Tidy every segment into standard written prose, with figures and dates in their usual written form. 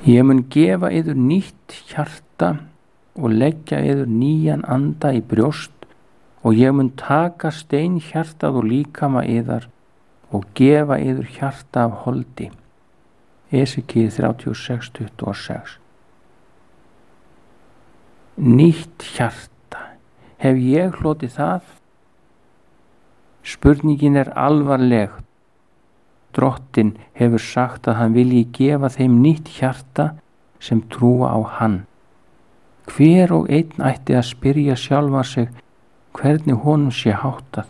Ég mun gefa yður nýtt hjarta og leggja yður nýjan anda í brjóst og ég mun taka steinhjartað og líkama yðar og gefa yður hjarta af holdi. Esekíel 36:26. Nýtt hjarta. Hef ég hlotið það? Spurningin alvarleg. Drottinn hefur sagt að hann vilji gefa þeim nýtt hjarta sem trúa á hann. Hver og einn ætti að spyrja sjálfan sig hvernig honum sé háttað.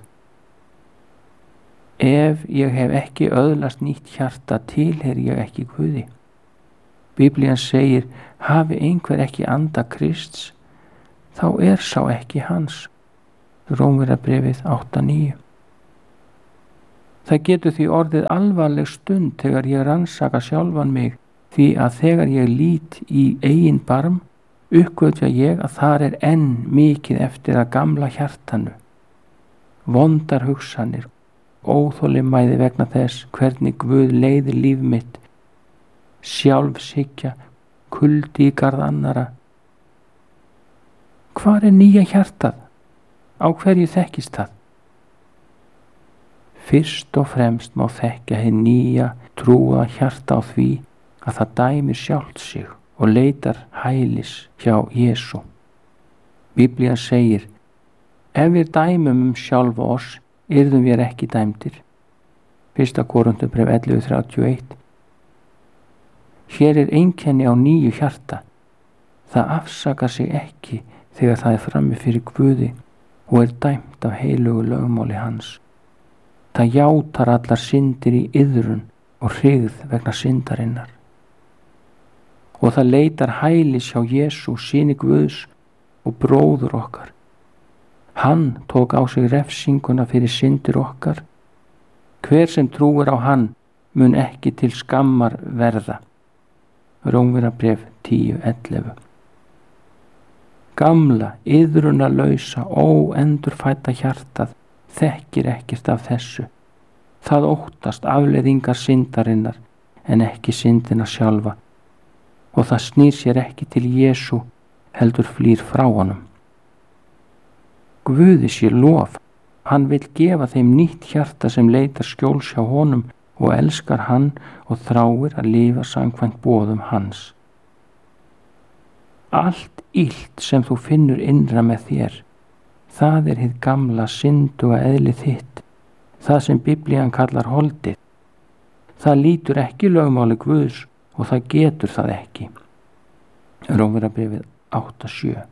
Ef ég hef ekki öðlast nýtt hjarta tilheyr ég ekki Guði. Biblían segir, hafi einhver ekki anda Krists, þá sá ekki hans. Rómverjabréfið 8:9. Það getur því orðið alvarleg stund þegar ég rannsaka sjálfan mig, því að þegar ég lít í eigin barm, uppgötva ég að þar enn mikið eftir að gamla hjartanu. Vondar hugsanir, óþolinmæði vegna þess hvernig Guð leiðir líf mitt, sjálfshyggja, kuldi í garð annara. Hvar nýja hjartað? Á hverju þekkist það? Fyrst og fremst má þekkja hið nýja trúa hjarta á því að það dæmir sjálft sig og leitar hælis hjá Jesú. Biblían segir, ef við dæmum sjálfa oss, yrðum við ekki dæmdir. 1. Korinthubréf 11:31. Hér einkenni á nýju hjarta. Það afsakar sig ekki þegar það frammi fyrir Guði og dæmt af heilugu lögmáli hans. Það játar allar syndir í iðrun og hryggð vegna syndarinnar. Og það leitar hælis hjá Jesú, syni Guðs og bróður okkar. Hann tók á sig refsinguna fyrir syndir okkar. Hver sem trúir á hann mun ekki til skammar verða. Rómverjabréf 10:11. Gamla, iðrunarlausa, óendurfædda hjartað þekkir ekkert af þessu. Það óttast afleiðingar syndarinnar en ekki syndina sjálfa og það snýr sér ekki til Jesú heldur flýr frá honum. Guði sé lof, hann vill gefa þeim nýtt hjarta sem leitar skjóls hjá honum og elskar hann og þráir að lifa samkvæmt boðum hans. Allt illt sem þú finnur innra með þér, það hið gamla synduga eðli þitt, það sem Biblían kallar holdið. Það lítur ekki lögmáli Guðs og það getur það ekki. Rómverjabréfið 8:7.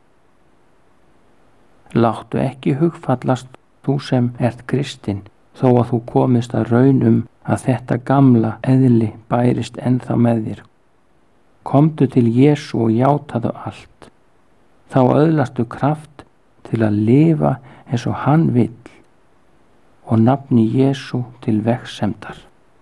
Láttu ekki hugfallast þú sem ert kristinn, þó að þú komist að raun að þetta gamla eðli bærist ennþá með þér. Komdu til Jesú og játaðu allt. Þá öðlastu kraft til að lifa eins og hann vill og nafni Jesú til vegsemdar.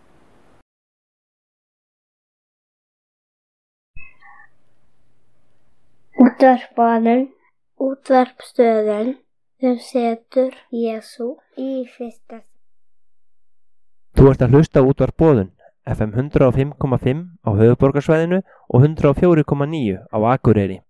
Útvarpsstöðin sem setur Jesú í fyrsta. Þú ert að hlusta á Útvarp Boðun, FM 105,5 á höfuðborgarsvæðinu og 104,9 á Akureyri.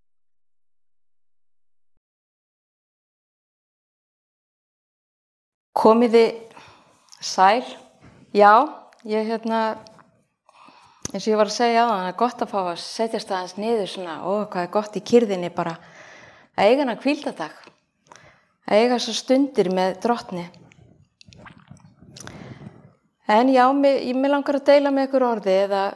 Komiði sæl. Já, ég eins og ég var að segja áðan, það gott að fá að setjast aðeins niður svona, hvað gott í kyrðinni bara að eiga hana hvíldardag, að eiga þessar stundir með Drottni. En já, mig langar að deila með ykkur orði eða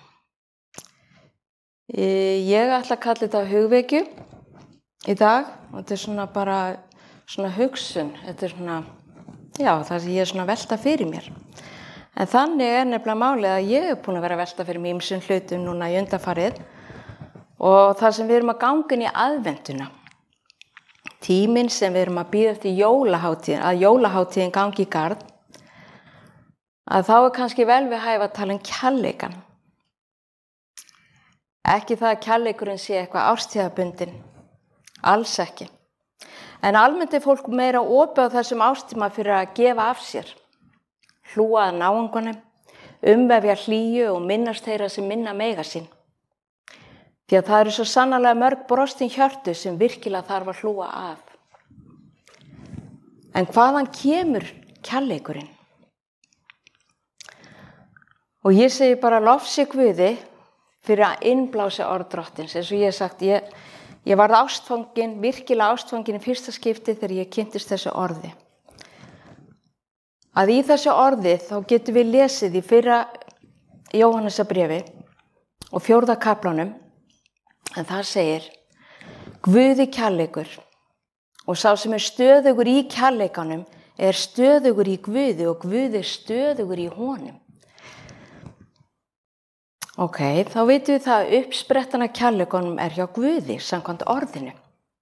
ég ætla að kalla þetta hugvekju í dag og þetta svona bara svona hugsun, þetta svona, já, það sem ég svona velta fyrir mér. En þannig nefnilega málið að ég búin að vera að velta fyrir mér ýmsum hlutum núna í undanfarið og þar sem við erum að ganga inn í aðventuna. Tíminn sem við erum að bíða eftir jólahátíðin, að jólahátíðin gangi í garð, að þá kannski vel við hæfa að tala kærleikann. Ekki það að kærleikurinn sé eitthvað árstíðabundinn, alls ekki. En almennt fólk meira opið á þessum árstíma fyrir að gefa af sér, hlúa að náungunum, umvefja hlýju og minnast þeirra sem minna meiga sín. Því að það eru svo sannarlega mörg brostin hjörtu sem virkilega þarf að hlúa að. En hvaðan kemur kærleikurinn? Og ég segi bara lofsi Guði fyrir að innblása orð Drottins. Eins og ég hef sagt, ég varð ástfangin, virkilega ástfangin í fyrsta skipti þegar ég kynntist þessu orði. Að í þessu orði þá getum við lesið í fyrra Jóhannesarbréfi og 4. kaflanum, en það segir: Guði kærleikur, og sá sem stöðugur í kærleikanum stöðugur í Guði og Guði stöðugur í honum. Ok, þá veitum við það að uppsprettan af kærleikanum hjá Guði samkvæmt orðinu.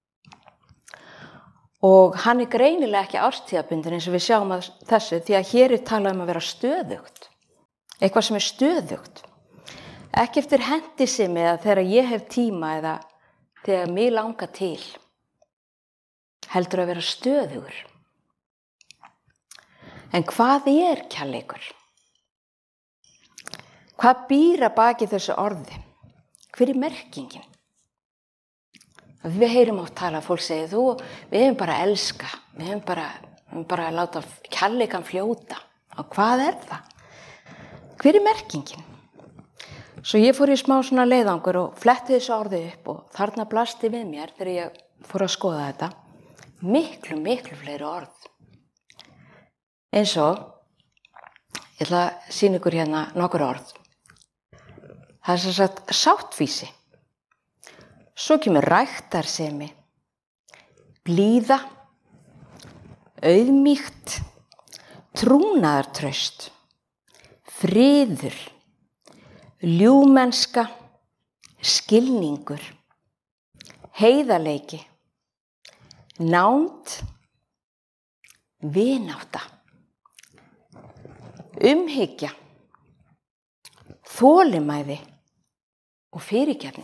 Og hann greinilega ekki árstíðabundinn eins og við sjáum að þessu, því að hér talað að vera stöðugt. Eitthvað sem stöðugt. Ekki eftir hentisemi eða þegar ég hef tíma eða þegar mig langar til. Heldur að vera stöðugur. En hvað kærleikur? Hvað býr að baki þessu orði? Hver merkingin? Við heyrum oft tala, fólk segir, við hefum bara að elska, við hefum bara að láta kærleikan fljóta. Og hvað það? Hver merkingin? Svo ég fór í smá svona leiðangur og fletti þessu orði upp og þarna blasti við mér þegar ég fór að skoða þetta miklu fleiri orð. Eins og, ég ætla að sýna ykkur hérna nokkur orð. Það sem sagt sáttfýsi. Svo kemur ræktarsemi, blíða, auðmýkt, trúnaðartraust, friður, ljúfmennska, skilningur, heiðarleiki, nánd, vinátta, umhyggja, þolinmæði og fyrirgefning.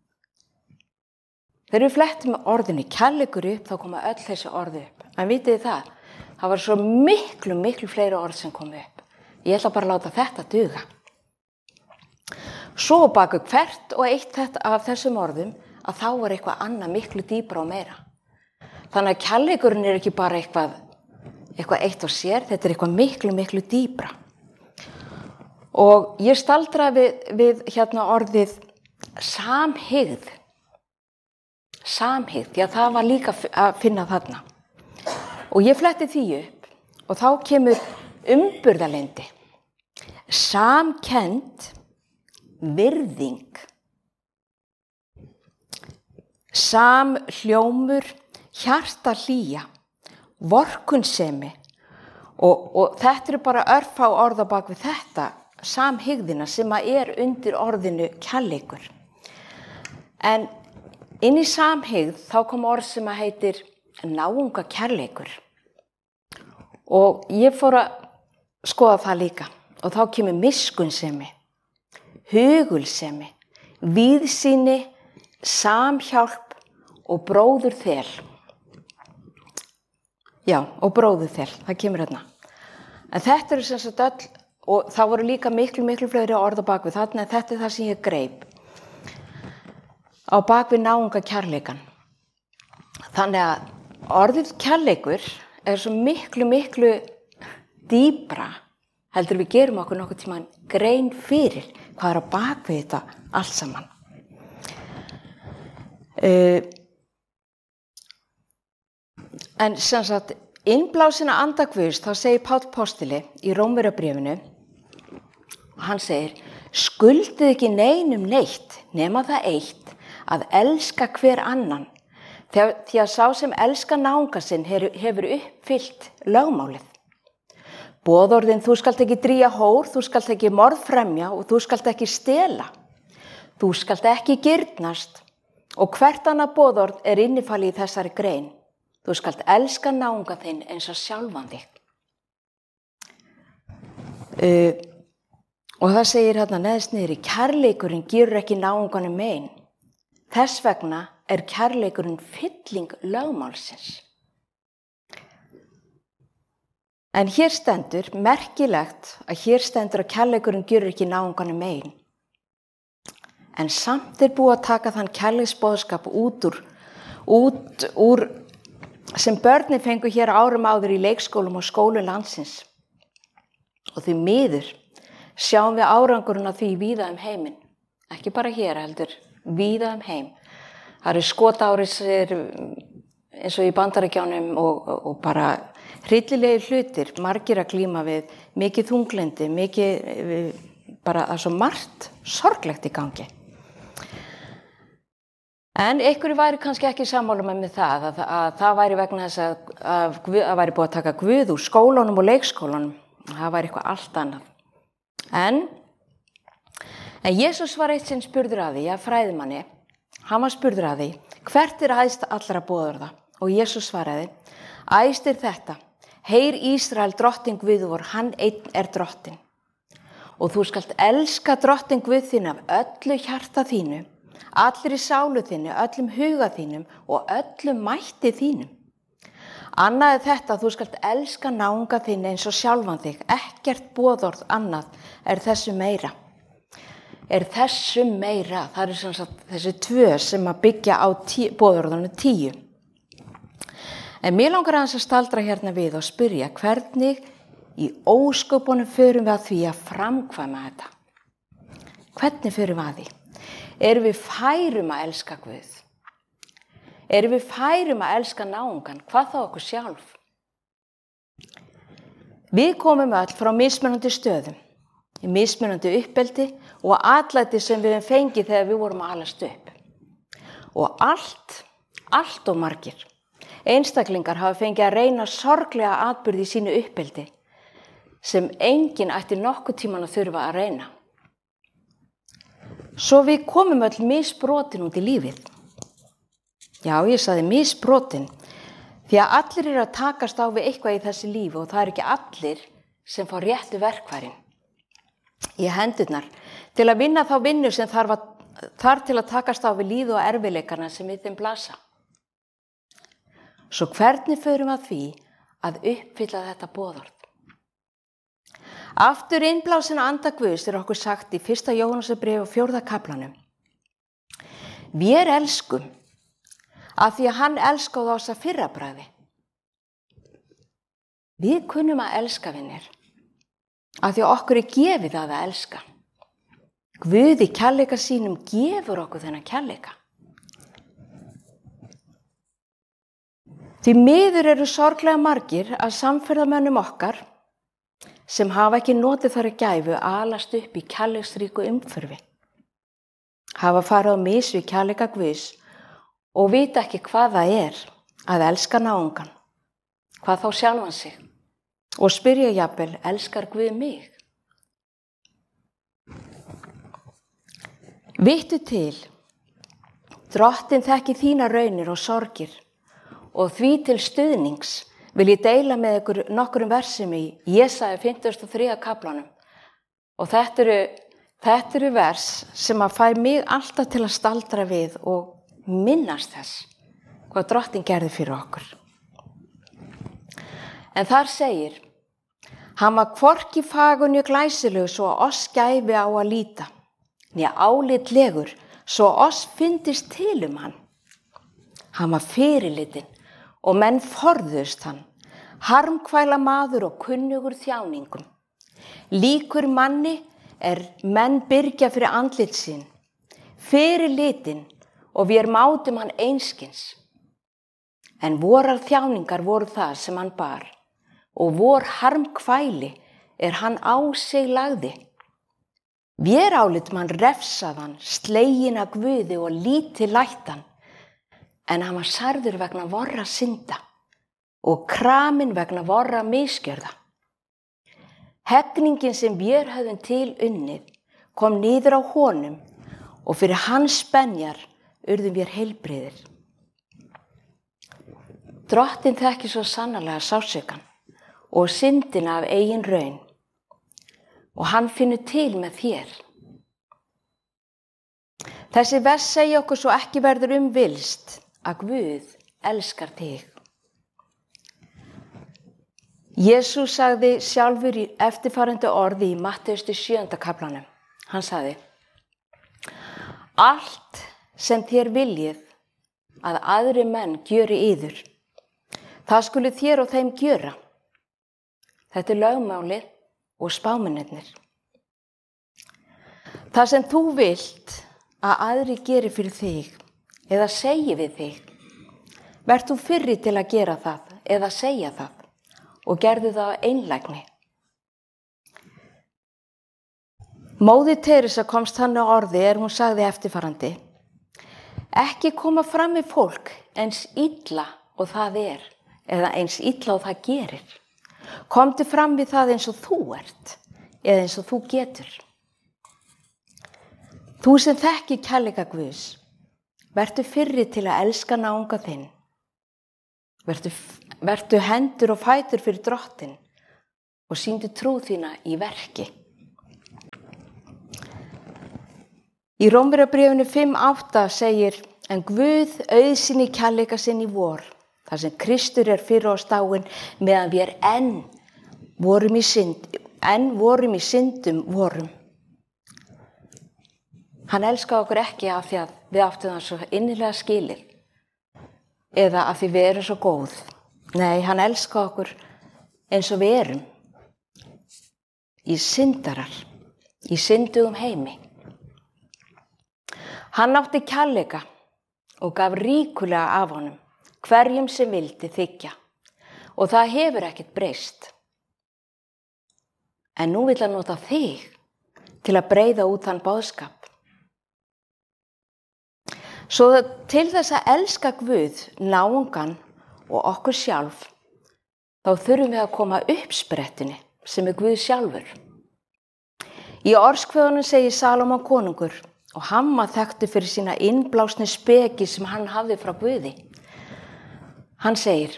Þegar við flettum orðinu kærleikur upp, þá koma öll þessi orði upp. En vitið það var svo miklu fleiri orð sem komu upp. Ég ætla bara að láta þetta duga. Svo baku hvert og eitt af þessum orðum að þá var eitthvað annað miklu dýpra og meira. Þannig að kærleikurinn ekki bara eitthvað eitt og sér, þetta eitthvað miklu dýpra. Og ég staldraði við hérna orðið samhygð. Samhygð, því að það var líka að finna þarna. Og ég fletti því upp og þá kemur umburðarlyndi, samkennd, virðing, samhljómur, hjartahlýja, vorkunnsemi og þetta eru bara örfá orð á bak við þetta, samhygðina sem undir orðinu kærleikur. En inn í samhygð þá kom orð sem heitir náunga kærleikur. Og ég fór að skoða það líka og þá kemur miskunnsemi, hugulsemi, víðsýni, samhjálp og bróðurþel. Já, og bróðurþel, það kemur hérna. En þetta eru sem sagt öll, og það voru líka miklu fleiri orð á bakvið þarna, en þetta það sem ég greip á bakvið náunga kærleikan. Þannig að orðið kærleikur svo miklu dýpra heldur við gerum okkur nokkuð tímann grein fyrir hvað á bakvið þetta allt saman. En sem sagt, innblásina anda Guðs, þá segir Páll postuli í Rómverjabréfinu, hann segir, skuldið ekki neinum neitt nema það eitt, að elska hver annan, því að sá sem elskar náunga sinn hefur uppfyllt lögmálið. Boðorðin, þú skalt ekki drýja hór, þú skalt ekki morðfremja og þú skalt ekki stela. Þú skalt ekki girnast og hvert annað boðorð innifalið í þessari grein. Þú skalt elska náunga þinn eins og sjálfan þig. Og það segir hérna neðst niðri, kærleikurinn gerur ekki náunganum mein. Þess vegna kærleikurinn fylling lögmálsins. En hér stendur, merkilegt að hér stendur að kærleikurinn gerur ekki náunganum mein. en samt búið að taka þann kærleiksboðskap út úr sem börnin fengu hér árum áður í leikskólum og skólum landsins. Og því miður sjáum við árangurinn af því víða heiminn. Ekki bara hér heldur, víða heim. Það eru skotárisir eins og í Bandaríkjánum og bara hryllilegir hlutir, margir að glíma við, mikið þunglyndi, bara það er svo margt sorglegt í gangi. En einhverju væri kannski ekki sammála með það, að það væri vegna þess að væri búið að taka Guð úr skólanum og leikskólanum. Það væri eitthvað allt annað. En Jesús var eitt sinn spurður að því, fræðimanni, hann var spurður að því, hvert æðst allra boðorða? Og Jesús svaraði, æðst þetta, heyr Ísrael, drottinn Guð vor, hann einn drottinn. Og þú skalt elska drottinn Guð þín af öllu hjarta þínu, allri sálu þínu, öllum huga þínum og öllum mætti þínum. Annað þetta, þú skalt elska náunga þín eins og sjálfan þig, ekkert boðorð annað þessu meira. Þessu meira, það sem sagt þessi 2 sem að byggja á boðorðunum 10. En mér langar aðeins að staldra hérna við og spyrja, hvernig í ósköpunum förum við að því að framkvæma þetta? Hvernig förum við að því? Erum við færum að elska Guð? Erum við færum að elska náungan? Hvað þá okkur sjálf? Við komum öll frá mismunandi stöðum, í mismunandi uppeldi og atlæti sem við höfum fengið þegar við vorum að alast upp. Og allt og margir einstaklingar hafa fengið að reyna sorglega atburði í sínu uppeldi sem enginn ætti nokkuð tíman að þurfa að reyna. Svo við komum öll misbrotin út í lífið. Já, ég sagði misbrotin, því að allir eru að takast á við eitthvað í þessi lífi og það er ekki allir sem fá réttu verkfærin í hendurnar til að vinna þá vinnu sem þarf til að takast á við líð og erfiðleikana sem við þeim blasa. Svo hvernig förum að því að uppfylla þetta boðorð? Aftur innblásin anda Guðs okkur sagt í 1. Jóhannesarbréfi og 4. kaflanum. Vér elskum af því að hann elskaði oss að fyrra bragði. Við kunnum að elska, vinir, af því að okkur gefið að elska. Guð í kærleika sínum gefur okkur þennan kærleika. Því miður eru sorglega margir að samferðamönnum okkar sem hafa ekki notið þar gæfu að alast upp í kærleiksríku umhverfi. Hafa farið á mis við kærleika Guðs og vita ekki hvað það að elska náungan, hvað þá sjálfan sig, og spyrja jafnvel, elskar Guð mig? Vittu til, Drottinn þekkir þína raunir og sorgir og því til stuðnings vil ég deila með ykkur nokkrum versum í Jesaja 53. kaflanum. Og þetta eru vers sem að fær mig alltaf til að staldra við og minnast þess hvað Drottinn gerði fyrir okkur. En þar segir, hann var hvorki fagur né glæsilegur svo að oss gæfi á að líta, né álitlegur svo að oss fyndist til hann. Hann var fyrirlitin og menn forðust hann, harmkvæla maður og kunnugur þjáningum. Líkur manni menn byrgja fyrir andlit sín, fyrirlitin og vér mátum hann einskins. En vorar þjáningar voru það sem hann bar, og vor harmkvæli hann á sig lagði. Vér álitum hann refsaðan, slegin að Guði og lítið lættan, en hann var særður vegna vorra synda og kramin vegna vorra misgjörða. Heggningin sem vér höfðum til unnið kom niður á honum og fyrir hans spenjar urðum vér heilbrigðir. Drottinn þekkir svo sannarlega sársaukann og syndina af eigin raun og hann finnur til með þér. Þessi vers segja okkur svo ekki verður vilst að Guð elskar þig. Jesús sagði sjálfur í eftirfarandi orði í Mattheus 7. kaflanum. Hann sagði, Allt sem þér viljið að aðri menn gjöri yður, það skulu þér og þeim gjöra. Þetta er lögmálið og spámennirnir. Það sem þú vilt að aðri geri fyrir þig eða segi við þig, verð þú fyrri til að gera það eða segja það og gerðu það af einlægni. Móðir Teresa komst þannig á orði hún sagði eftirfarandi: ekki koma fram við fólk eins illa og það er, eða eins illa og það gerir. Komdu fram við það eins og þú ert, eða eins og þú getur. Þú sem þekkir kærleika Guðs, vertu fyrri til að elska náunga þinn. Vertu hendur og fætur fyrir Drottin og sýndu trú þína í verki. Í Rómverjabréfinu 5:8 segir: en Guð auðsýni kærleika sinn í vor, þar sem Kristur er fyrir oss dáinn, meðan við enn vorum í syndum vorum. Hann elskaði okkur ekki af því að við áttum það svo innilega skilið eða af því við erum svo góð. Nei, hann elskaði okkur eins og við erum, í syndarar, í syndugum heimi. Hann átti kærleika og gaf ríkulega af honum hverjum sem vildi þiggja, og það hefur ekkert breyst. En nú vill hann nota þig til að breiða út þann boðskap. Svo til þess að elska Guð, náungan og okkur sjálf, þá þurfum við að koma uppsprettunni sem er Guð sjálfur. Í Orðskviðunum segir Salómon konungur, og hann var þekktur fyrir sína innblásnu speki sem hann hafði frá Guði. Hann segir: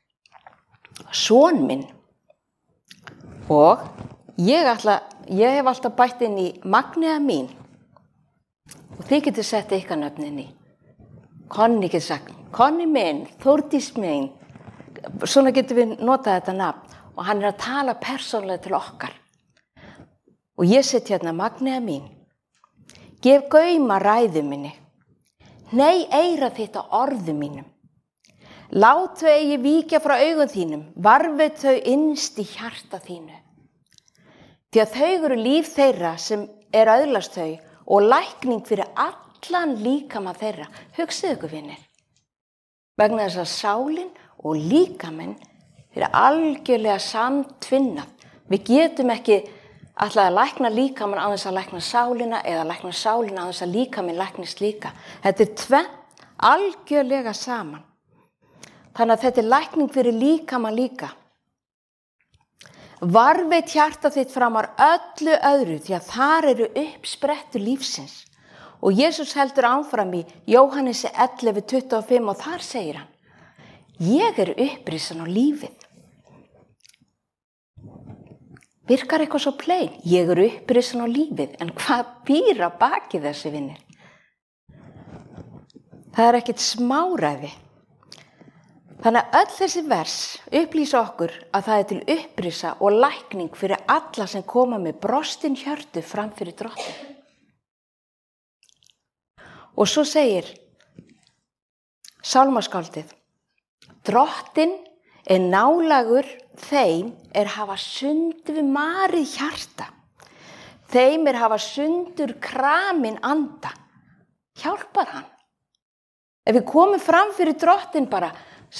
son minn, og ég hef alltaf bætt inn í Magnea mín, og þið getur sett ykkar nöfnin í. Konni getur sagt, Konni minn, Þórdís minn, svona getur við notað þetta nafn, og hann að tala persónulega til okkar. Og ég set hérna Magnea mín, gef gaum að ræðu minni, nei eyra þitt á orðum mínum, lát þau eigi víkja frá augum þínum, varfið þau innst í hjarta þínu. Því að þau eru líf þeirra sem er öðlast þau og lækning fyrir allan líkama þeirra. Hugsið ykkur, vinir. Vegna þess að sálin og líkaminn er algjörlega samtvinnað. Við getum ekki ætlað að lækna líkamann á þess að lækna sálina eða lækna sálina á þess að líkaminn læknist líka. Þetta er tvennt algjörlega saman. Þannig að þetta er lækning fyrir líkamann líka. Varveit hjarta þitt framar öllu öðru, því að þar eru uppsprettur lífsins. Og Jesús heldur áfram í Jóhannesi 11:25 og þar segir hann: ég er upprisan á lífið. Virkar eitthvað svo plein? Ég er upprisan á lífið, en hvað býr á baki þessi, vinir? Það er ekkert smáræði. Þannig að öll þessi vers upplýsa okkur að það er til upprisa og lækning fyrir alla sem koma með brostin hjörtu fram fyrir Drottin. Og svo segir sálmaskáldið: Drottin er nálægur þeim er hafa sundur við marið hjarta, þeim er hafa sundur kramin anda. Hjálpar hann. Ef við komum fram fyrir Drottin bara,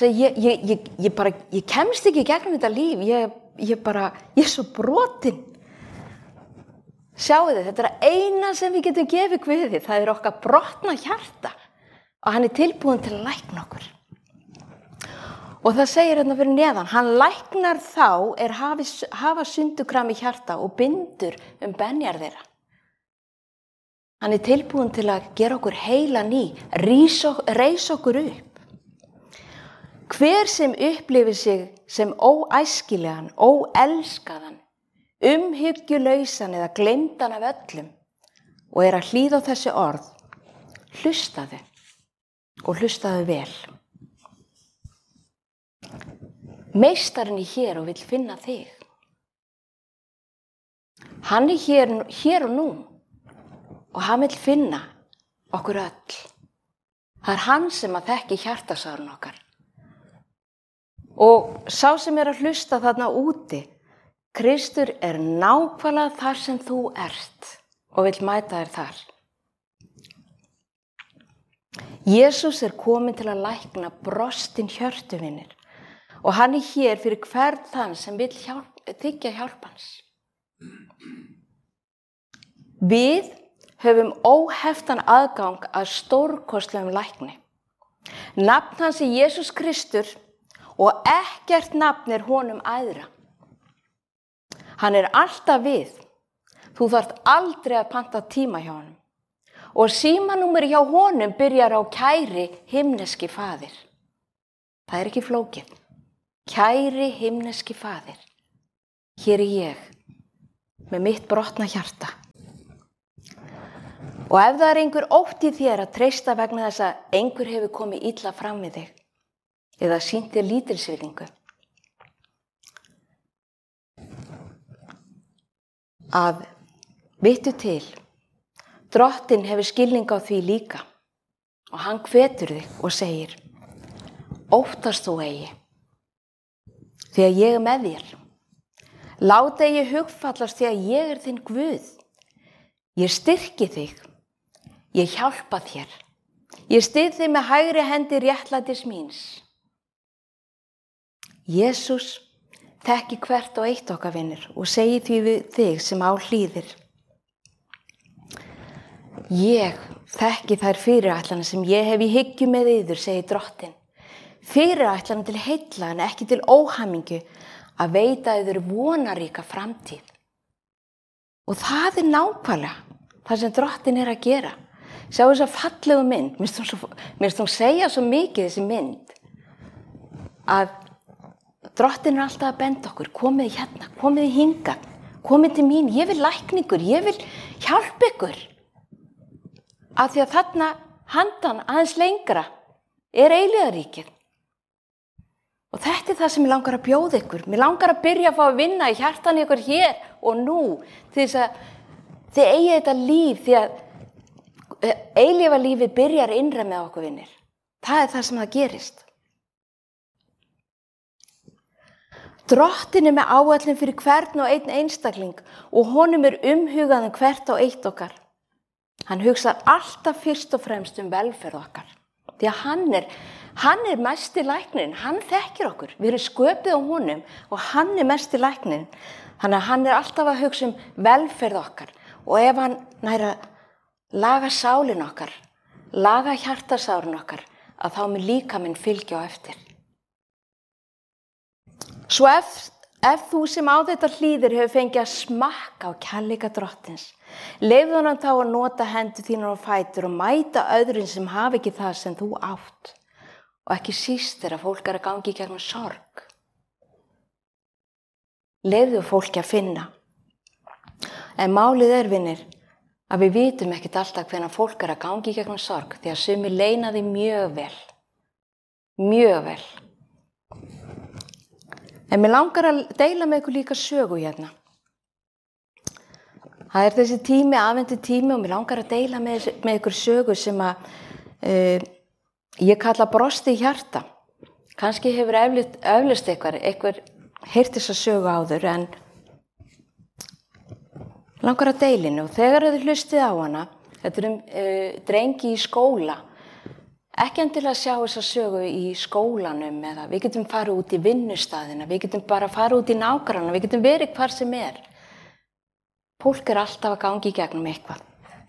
ég kemst ekki gegnum þetta líf, ég er svo brotin. Sjáu þið, þetta er eina sem við getum gefið Guði, það er okkar brotna hjarta og hann er tilbúin til að lækna okkur. Og það segir hérna fyrir neðan, hann læknar þá er hafa sundukram í hjarta og bindur benjar þeirra. Hann er tilbúin til að gera okkur heila ný, reis okkur upp. Hver sem upplifir sig sem óæskilegan, óelskaðan, umhyggjulausan eða gleymdan af öllum og er að hlýða á þessi orð, hlustaðu og hlustaðu vel. Meistarinn er hér og vill finna þig. Hann er hér og nú og hann vill finna okkur öll. Það hann sem að þekki hjartasárun okkar. Og sá sem að hlusta þarna úti, Kristur nákvæmlega þar sem þú ert og vill mæta þér þar. Jesús komin til að lækna brostin hjörtu, vinir. Og hann hér fyrir hvern þann sem vill þiggja hjálp hans. Við höfum óheftan aðgang að stórkostlegum lækni. Nafn hans Jesús Kristur og ekkert nafn honum æðra. Hann alltaf við. Þú þarft aldrei að panta tíma hjá honum. Og símanúmer hjá honum byrjar á kæri himneski faðir. Það ekki flókið. Kæri himneski faðir. Hér ég með mitt brotna hjarta. Og ef það einhver ótt í þér að treysta vegna þess að einhver hefur komið illa fram við þig eða sýnt þér lítilsvirðingu, að vittu til, Drottinn hefur skilning á því líka og hann hvetur þig og segir: óttast þú eigi, því að ég með þér. Láta eigi hugfallast því að ég þinn Guð. Ég styrki þig, ég hjálpa þér. Ég styð þig með hægri hendi réttlætis míns. Jesús þekki hvert og eitt okkar, vinir, og segi því við þig sem á hlýðir: ég þekki þær fyrirætlanir sem ég hef í hyggju með yður, segir Drottinn. Fyrirætlanir til heilla en ekki til óhamingju, að veita yður vonaríka framtíð. Og það nákvæmlega það sem Drottinn að gera. Sjá þessa fallegu mynd. Mér finnst hún segja svo mikið, þessi mynd, að Drottinn alltaf að benda okkur: komið hérna, komið hingað, komið til mín, ég vil lækna ykkur, ég vil hjálpa ykkur. Af því að þarna handan aðeins lengra eilífðarríkið. Og þetta það sem ég langar að bjóða ykkur. Mér langar að byrja að fá að vinna í hjartan ykkur hér og nú, til þess að þið eigi þetta líf, því að eilífðarlífið byrjar innra með okkur, vinir. Það það sem það gerist. Drottinn með áætlun fyrir hvern og einn einstakling og honum umhugað hvert og eitt okkar. Hann hugsar alltaf fyrst og fremst velferð okkar. Því að hann mesti læknirinn, hann þekkir okkur. Við erum sköpuð á honum og hann mesti læknirinn. Þannig að hann alltaf að hugsa velferð okkar. Og ef hann nær að laga sálin okkar, laga hjartasárun okkar, að þá mun líkaminn fylgja á eftir. Svo ef þú sem á þetta hlýðir hefur fengið að smakka á kærleika Drottins, leyfðu honum þá að nota hendur þínar og fætur og mæta öðrum sem hafa ekki það sem þú átt. Og ekki síst þegar fólk að gangi í gegnum sorg. Leyfðu fólki að finna. En málið vinir, að við vitum ekkert alltaf hvenær fólk að gangi í gegnum sorg, því að sumir leyna því mjög vel. Mjög vel. En mér langar að deila með ykkur líka sögu hérna. Það þessi tími, aðvendu tími, og mér langar að deila með ykkur sögu sem að ég kalla brosti í hjarta. Kannski hefur eflaust einhver heyrt þessa sögu áður, en langar að deila henni. Og þegar þið hlustið á hana, þetta drengi í skóla, ekki endilega sjá þessa sögu í skólanum, eða við getum farið út í vinnustaðina, við getum bara farið út í nágranna, við getum verið hvar sem er. Fólk alltaf að gangi í gegnum eitthvað.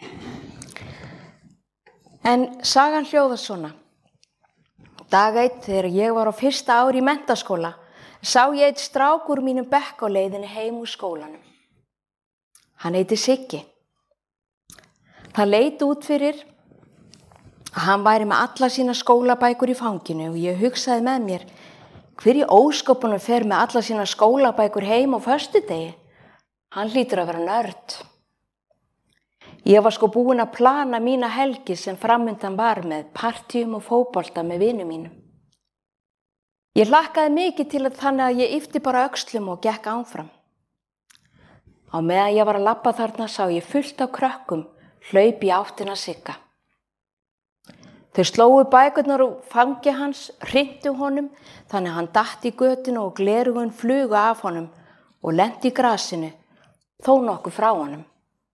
En sagan hljóðar svona. Dag einn, þegar ég var á fyrsta ári í menntaskóla, sá ég einn strák úr mínum bekk á leiðinni heim úr skólanum. Hann heiti Siggi. Það leit út fyrir að hann væri með alla sína skólabækur í fanginu og ég hugsaði með mér: hver í ósköpunum fer með alla sína skólabækur heim á föstudegi? Hann hlýtur að vera nörd. Ég var búin að plana mína helgi sem framundan var með partíum og fótbolta með vinum mínum. Ég hlakkaði mikið til þannig að ég yppti bara öxlum og gekk áfram. Á meðan ég var að labba þarna sá ég fullt af krökkum hlaup í áttina Sigga. Þau slógu bækurnar úr fangi hans, hrintu honum, þannig að hann datt í götuna og gleraugun flugu af honum og lenti í grasinu, þó nokkuð frá honum.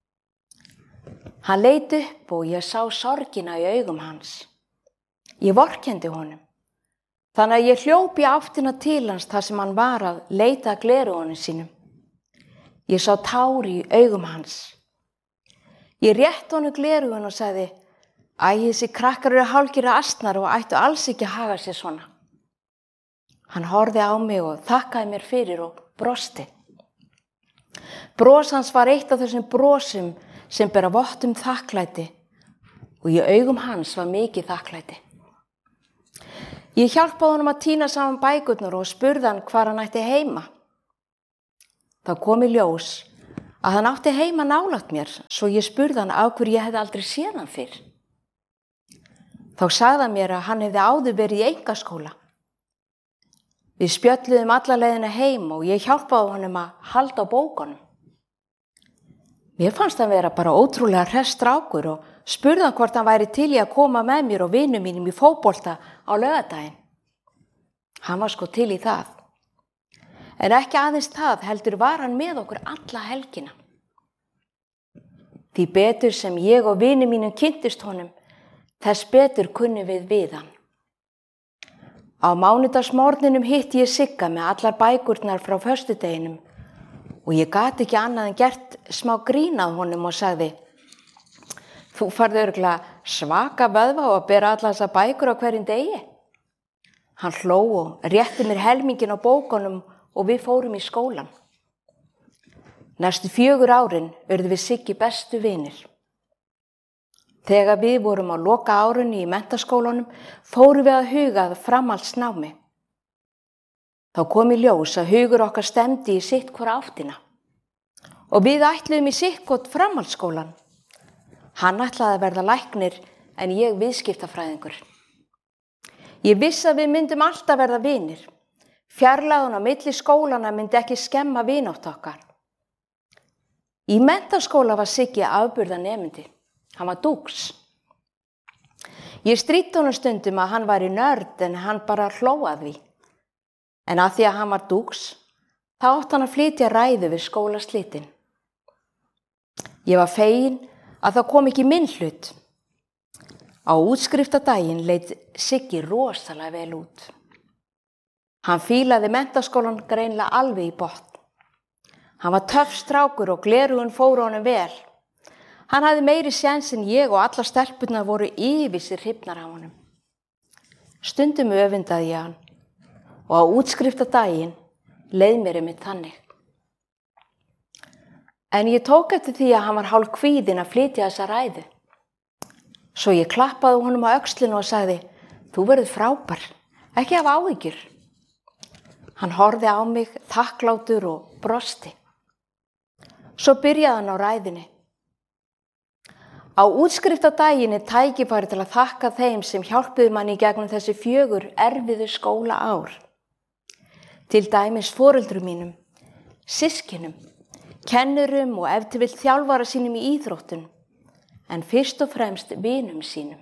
Hann leit upp og ég sá sorgina í augum hans. Ég vorkenndi honum. Þannig að ég hljóp í áttina til hans þar sem hann var að leita að gleraugunum sínum. Ég sá tár í augum hans. Ég rétti honum gleraugun og sagði: Æ, þessi krakkar eru hálfgerðir asnar og ættu alls ekki að haga sér svona. Hann horfði á mig og þakkaði mér fyrir og brosti. Bros hans var eitt af þessum brosum sem bera vott þakklæti og í augum hans var mikið þakklæti. Ég hjálpaði honum að tína saman bækurnar og spurði hann hvar hann ætti heima. Þá kom í ljós að hann átti heima nálægt mér, svo ég spurði hann af hverju ég hefði aldrei séð hann fyrr. Þá sagði hann mér að hann hefði áður verið í einkaskóla. Við spjölluðum alla leiðina heim og ég hjálpaði honum að halda á bókunum. Mér fannst hann vera bara ótrúlega hress strákur og spurði hann hvort hann væri til í að koma með mér og vinum mínum í fótbolta á laugardaginn. Hann var sko til í það. En ekki aðeins það, heldur var hann með okkur alla helgina. Því betur sem ég og vinum mínum kynntist honum, þess betur kunni við hann. Á mánudagsmorgninum hitti ég Sigga með allar bækurnar frá föstudeginum og ég gat ekki annað en gert smá grín að honum og sagði: Þú farði örugglega svaka vöðva á að bera allar þessar bækur á hverjum degi. Hann hló og rétti mér helmingin á bókunum og við fórum í skólan. Næstu 4 árin urðum við Siggi bestu vinir. Þegar við vorum á loka árunni í menntaskólanum fórum við að huga að framhaldsnámi. Þá kom í ljós að hugur okkar stemdi í sitt hvora áttina og við ætluðum í sitt hvort framhaldsskólan. Hann ætlaði að verða læknir en ég viðskiptafræðingur. Ég vissi að við myndum alltaf verða vinir. Fjarlægðin á milli skólana myndi ekki skemma vinátt okkar. Í menntaskóla var Siggi afburðanemandi. Hann var dúx. Ég stríddi honum stundum að hann væri nörd en hann bara hló að því. En að því að hann var dúx, þá átti hann að flytja ræðu við skólaslitin. Ég var fegin að það kom ekki minn hlut. Á útskriftadaginn leit Siggi rosalega vel út. Hann fílaði menntaskólan greinilega alveg í botn. Hann var töff strákur og gleraugun fóru honum vel. Hann hafði meiri séns en ég og allar stelpurnar voru yfir sér hrifnar af honum. Stundum öfundaði ég hann og á útskriftadaginn leið mér einmitt þannig. En ég tók eftir því að hann var hálf kvíðinn að flytja þessa ræðu. Svo ég klappaði honum á öxlinu og sagði: Þú verður frábær, ekki hafa áhyggjur. Hann horfði á mig þakklátur og brosti. Svo byrjaði hann á ræðunni. Á útskriftadaginn er tækifæri til að þakka þeim sem hjálpuðu manni í gegnum þessi 4 erfiðu skólaár. Til dæmis foreldrum mínum, systkinum, kennurum og ef til vill þjálfara sínum í íþróttum, en fyrst og fremst vinum sínum.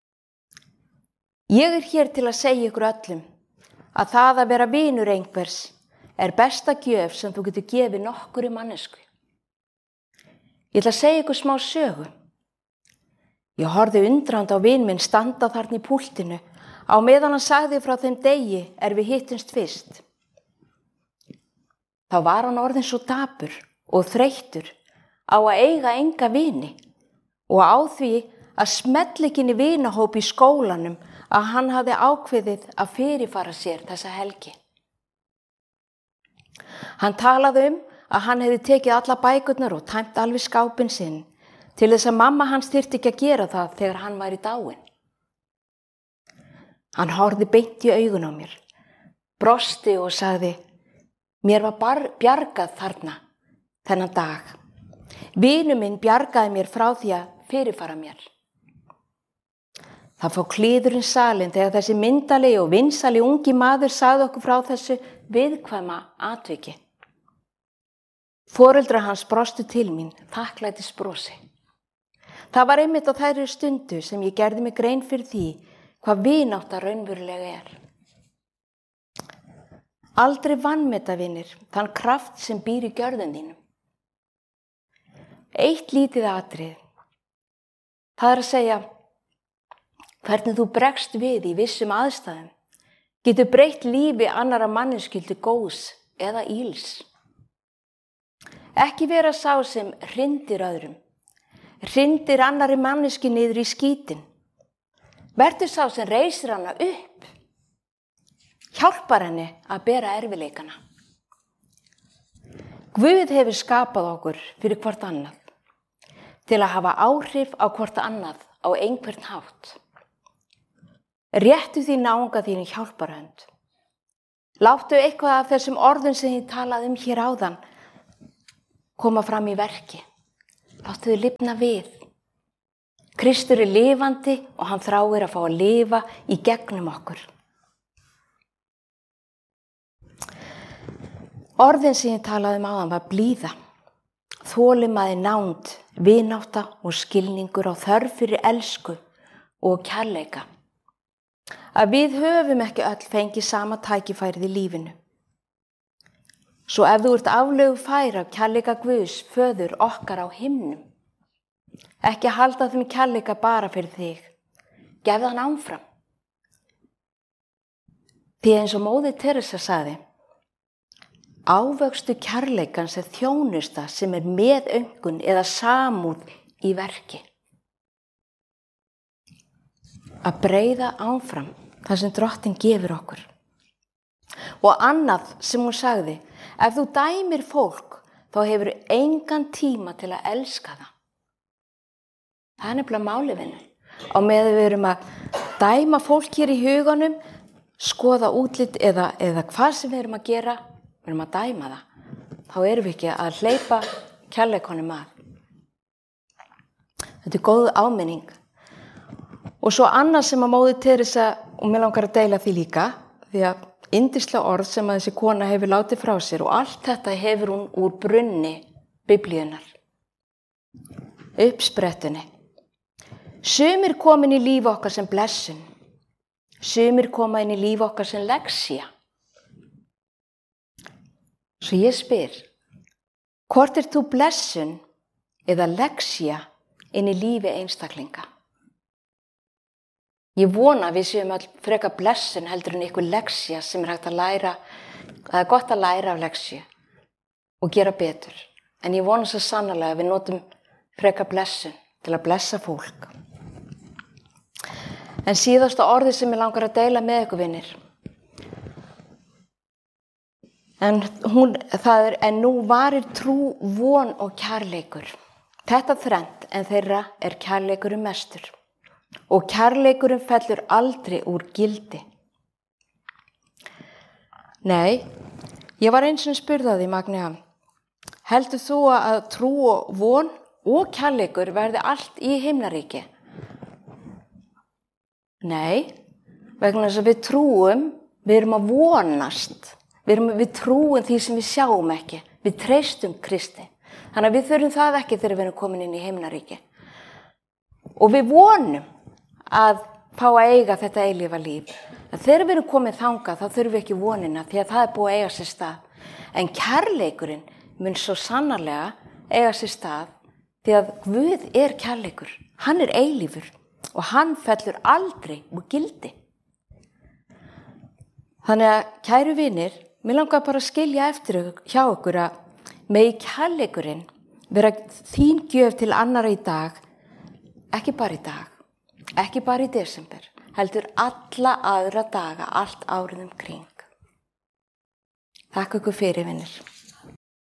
Ég er hér til að segja ykkur öllum að það að vera vinur einhvers er besta gjöf sem þú getur gefið nokkurri mannesku. Ég ætla að segja ykkur smá sögu. Ég horfði undrandi á vin minn standa þarna í púltinu á meðan hann sagði frá þeim degi við hittumst fyrst. Þá var hann orðinn svo dapur og þreyttur á að eiga enga vini og á því að smella ekki inn í vinahóp í skólanum að hann hafði ákveðið að fyrirfara sér þessa helgi. Hann talaði að hann hefði tekið alla bækurnar og tæmt alveg skápinn sinn til þess að mamma hans þyrfti ekki að gera það þegar hann væri dáinn. Hann horfði beint í augun á mér, brosti og sagði: Mér var bjargað þarna, þennan dag. Vinur minn bjargaði mér frá því að fyrirfara mér. Það fór kliðurinn salinn þegar þessi myndalegi og vinsali ungi maður sagði okkur frá þessu viðkvæma atviki. Foreldrar hans brostu til mín, þakklætisbrosi. Það var einmitt á þærri stundu sem ég gerði mig grein fyrir því hvað vinátta raunverulega er. Aldrei vanmeta, vinir, þann kraft sem býr í gjörðum þínum. Eitt lítið atriði. Það er að segja, hvernig þú bregst við í vissum aðstæðum getur breytt lífi annarra manneskju til góðs eða íls. Ekki vera sá sem hrindir öðrum, hrindir annarri manneskju niður í skítinn. Vertu sá sem reisir hana upp, hjálpar henni að bera erfiðleikana. Guð hefur skapað okkur fyrir hvort annað, til að hafa áhrif á hvort annað á einhvern hátt. Réttu því náunga þínu hjálparhönd. Láttu eitthvað af þessum orðum sem ég talaði hér áðan koma fram í verki. Láttu þau lifna við. Kristur er lifandi og hann þráir að fá að lifa í gegnum okkur. Orðin sem ég talaði áðan var blíða, þolinmæði, nánd, vinátta og skilningur á þörf fyrir elsku og kærleika. Að við höfum ekki öll fengið sama tækifærið í lífinu. Svo ef þú ert aflögu fær af kærleika Guðs, föður okkar á himnum, ekki halda þeim kærleika bara fyrir þig, gefðu hann áfram. Því eins og móðir Teresa sagði, ávöxtu kærleikans er þjónusta sem er meðöngun eða samúð í verki. Að breiða áfram það sem Drottinn gefur okkur. Og annað sem hún sagði, ef þú dæmir fólk, þá hefur engan tíma til að elska það. Það er nefnilega málið, vinur. Á meðan við erum að dæma fólk hér í huganum, skoða útlit eða hvað sem við erum að gera, við erum að dæma það. Þá erum við ekki að hleypa kærleikanum að. Þetta er góð áminning. Og svo annað sem að móðir Teresa, og mér langar að deila því líka, því að yndislega orð sem að þessi kona hefur látið frá sér og allt þetta hefur hún úr brunni Biblíunnar. Uppsprettunni. Sumir koma inn í líf okkar sem blessun. Sumir koma inn í líf okkar sem lexía. Svo ég spyr, hvort er þú blessun eða lexía inn í lífi einstaklinga? Ég vona að við séum öll frekar blessun heldur en einhver lexía sem er hægt að læra. Það er gott að læra af lexíu og gera betur. En ég vona svo sannarlega að við notum frekar blessun til að blessa fólk. En síðasta orðið sem ég langar að deila með ykkur, vinir. En nú varir trú, von og kærleikur. Þetta þrennt en þeirra er kærleikurinn mestur. Og kærleikurinn fellur aldrei úr gildi. Nei, ég var eins og spurði Magnea, heldur þú að trú og von og kærleikur verði allt í himnaríki? Nei, vegna þess að við trúum, við erum að vonast, við trúum því sem við sjáum ekki, við treystum Kristi. Þannig að við þurfum það ekki þegar við erum komin inn í himnaríki. Og við vonum að fá að eiga þetta eilífa líf. En þegar við erum komið þangað, þá þurfum við ekki vonina, því að það er búið að eiga sér stað. En kærleikurinn mun svo sannarlega eiga sér stað, því að Guð er kærleikur. Hann er eilífur og hann fellur aldrei úr gildi. Þannig að, kæru vinir, mér langar bara að skilja eftir hjá okkur að megi kærleikurinn vera þín gjöf til annarra í dag, ekki bara í dag, ekki bara í desember, heldur alla aðra daga, allt árið kring. Þakka ykkur fyrir, vinir.